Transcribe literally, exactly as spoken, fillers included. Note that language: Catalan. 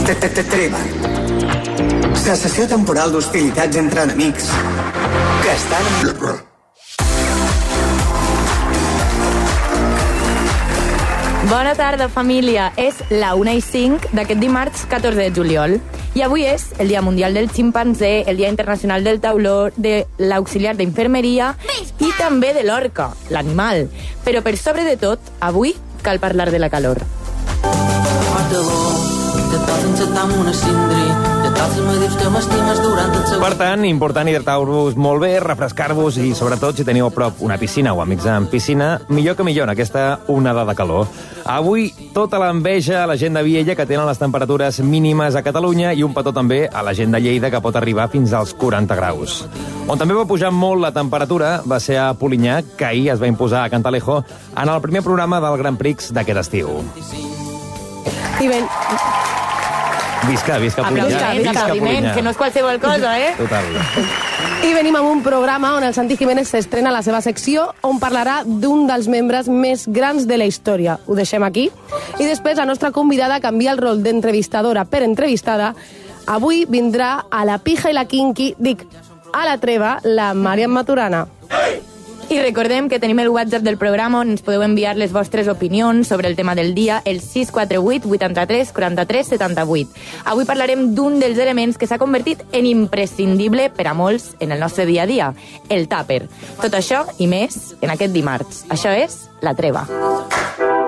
Treva. Cessació temporal d'hostilitats entre enemics que estan en guerra. Bona tarda, família. És la una i cinc d'aquest dimarts catorze de juliol. I avui és el Dia Mundial del Ximpanzé, el Dia Internacional del Tauló, de l'auxiliar d'infermeria i també de l'orca, l'animal. Però per sobre de tot, avui cal parlar de la calor. Per tant, important hidratar-vos molt bé, refrescar-vos i, sobretot, si teniu a prop una piscina o amics en piscina, millor que millor en aquesta onada de calor. Avui, tota l'enveja a la gent de Viella, que tenen les temperatures mínimes a Catalunya, i un petó també a la gent de Lleida, que pot arribar fins als quaranta graus. On també va pujar molt la temperatura va ser a Polinyà, que ahir es va imposar a Cantalejo en el primer programa del Grand Prix d'aquest estiu. I ben... Visca, visca Polinyà. Aplaudiments, aplaudiments, que no és qualsevol cosa, eh? Total. I venim amb un programa on el Santi Jiménez s'estrena la seva secció, on parlarà d'un dels membres més grans de la història. Ho deixem aquí. I després la nostra convidada canvia el rol d'entrevistadora per entrevistada. Avui vindrà a la pija i la quinqui, dic, a la treva, la Màriam Maturana. I recordem que tenim el WhatsApp del programa on ens podeu enviar les vostres opinions sobre el tema del dia, el sis quatre vuit vuitanta-tres quaranta-tres setanta-vuit. Avui parlarem d'un dels elements que s'ha convertit en imprescindible per a molts en el nostre dia a dia, el tàper. Tot això i més en aquest dimarts. Això és La Treva.